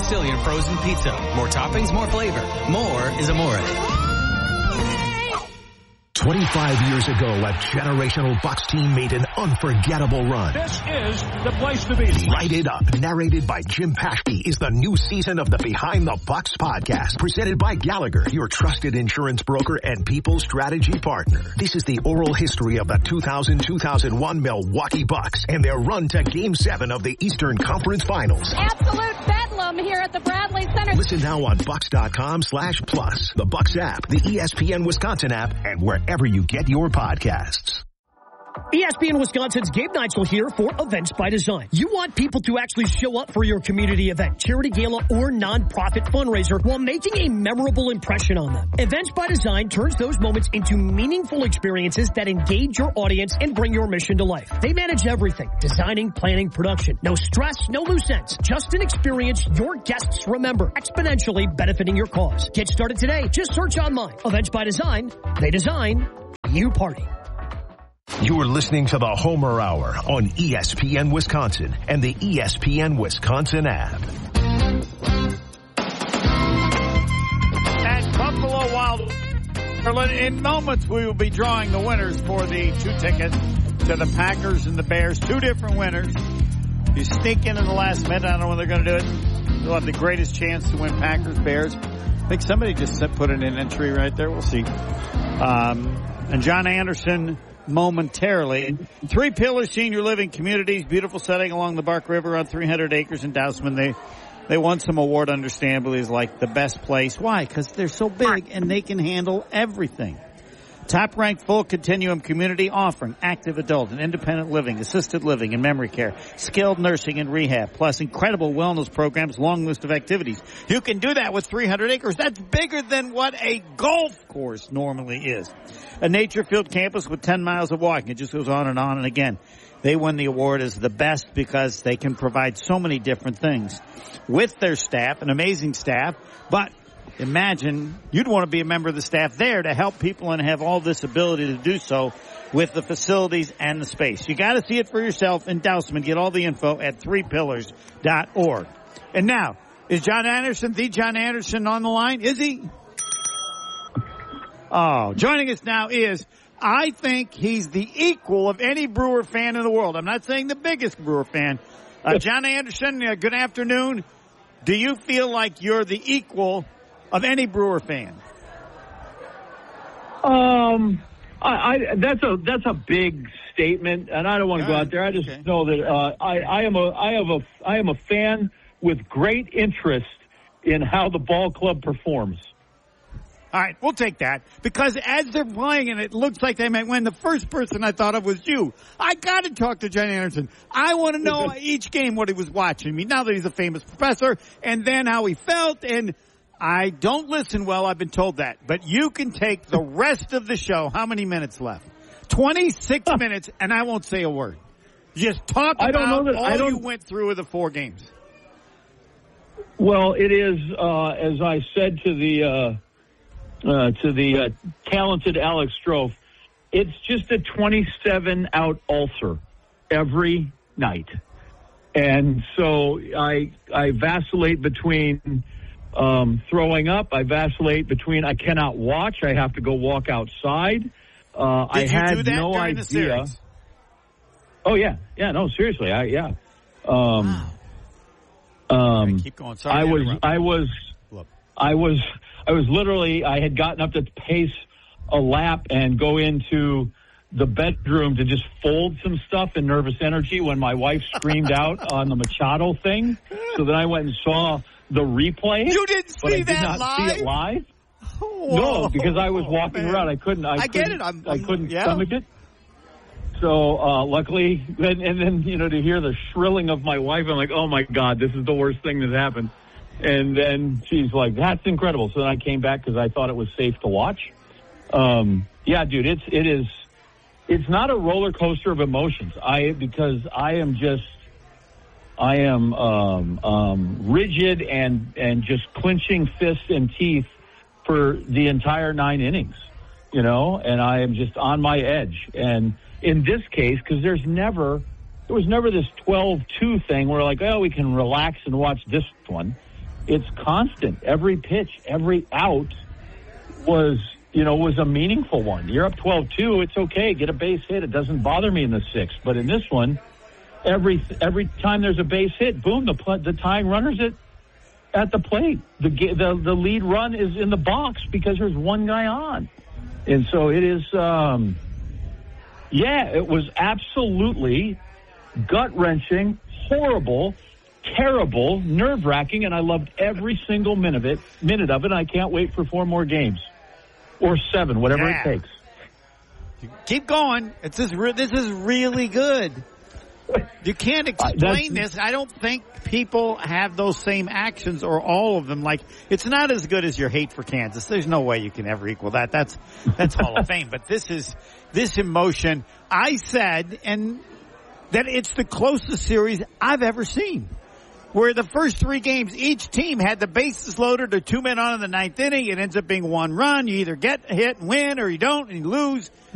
Sicilian frozen pizza. More toppings, more flavor. More is amore. 25 years ago, a generational Bucs team made an unforgettable run. This is the place to be. Write It Up, narrated by Jim Paschke, is the new season of the Behind the Bucs podcast, presented by Gallagher, your trusted insurance broker and people strategy partner. This is the oral history of the 2000-2001 Milwaukee Bucs and their run to Game 7 of the Eastern Conference Finals. Absolute bedlam here at the Bradley Center. Listen now on Bucs.com/plus, the Bucs app, the ESPN Wisconsin app, and wherever you get your podcasts. ESPN Wisconsin's Gabe Neitzel here for Events by Design. You want people to actually show up for your community event, charity gala, or nonprofit fundraiser while making a memorable impression on them. Events by Design turns those moments into meaningful experiences that engage your audience and bring your mission to life. They manage everything: designing, planning, production. No stress, no loose ends. Just an experience your guests remember, exponentially benefiting your cause. Get started today. Just search online. Events by Design. They design, you party. You're listening to the Homer Hour on ESPN Wisconsin and the ESPN Wisconsin app. At Buffalo Wild, in moments we will be drawing the winners for the 2 tickets to the Packers and the Bears. 2 different winners. You sneak in the last minute. I don't know when they're going to do it. They'll have the greatest chance to win Packers, Bears. I think somebody just put in an entry right there. We'll see. And John Anderson momentarily. 3 Pillar Senior Living Communities, beautiful setting along the Bark River on 300 acres in Dousman. They won some award, understandably, as like the best place. Why? Because they're so big and they can handle everything. Top-ranked full continuum community offering active adult and independent living, assisted living and memory care, skilled nursing and rehab, plus incredible wellness programs, long list of activities. You can do that with 300 acres. That's bigger than what a golf course normally is. A nature-filled campus with 10 miles of walking. It just goes on. And again, they won the award as the best because they can provide so many different things with their staff, an amazing staff, but imagine you'd want to be a member of the staff there to help people and have all this ability to do so with the facilities and the space. You got to see it for yourself in Dousman. Get all the info at 3pillars.org. And now, is John Anderson, the John Anderson, on the line? Is he? Oh, joining us now is, I think he's the equal of any Brewer fan in the world. I'm not saying the biggest Brewer fan. John Anderson, good afternoon. Do you feel like you're the equal of any Brewer fan? That's a big statement, and I don't want to go out there. I just know that I am a fan with great interest in how the ball club performs. All right, we'll take that, because as they're playing and it looks like they might win, the first person I thought of was you. I got to talk to John Anderson. I want to know each game what he was watching. I mean, now that he's a famous professor, and then how he felt. And I don't listen well, I've been told that. But you can take the rest of the show. How many minutes left? 26 minutes, and I won't say a word. Just talk about all you went through with the 4 games. Well, it is, as I said to the talented Alex Strofe, it's just a 27-out ulcer every night. And so I vacillate between throwing up. I vacillate between I cannot watch. I have to go walk outside. I had no idea. Oh, yeah. Yeah, no, seriously. Wow. Keep going. Sorry, I was literally, I had gotten up to pace a lap and go into the bedroom to just fold some stuff in Nervous Energy when my wife screamed out on the Machado thing. So then I went and saw the replay. You didn't see that live? I did not see it live. Whoa. No, because I was walking around. I couldn't stomach it. So, luckily, and then, to hear the shrilling of my wife, I'm like, oh my God, this is the worst thing that's happened. And then she's like, that's incredible. So then I came back because I thought it was safe to watch. Yeah, dude, it's not a roller coaster of emotions. I am rigid and just clenching fists and teeth for the entire 9 innings, and I am just on my edge. And in this case, because there was never this 12-2 thing where like, oh, we can relax and watch this one. it's constant. Every pitch, every out was a meaningful one. You're up 12-2. It's okay. Get a base hit. It doesn't bother me in the sixth. But in this one, every time there's a base hit, boom, the tying runner's at the plate. The lead run is in the box because there's one guy on. And so it is, it was absolutely gut-wrenching, horrible, terrible, nerve-wracking, and I loved every single minute of it. I can't wait for 4 more games. Or 7, whatever it takes. Keep going. This is really good. You can't explain this. I don't think people have those same actions or all of them. Like, it's not as good as your hate for Kansas. There's no way you can ever equal that. That's Hall of Fame. But this emotion, I said, and that it's the closest series I've ever seen. Where the first 3 games, each team had the bases loaded or 2 men on in the 9th inning. It ends up being 1 run. You either get a hit and win or you don't and you lose.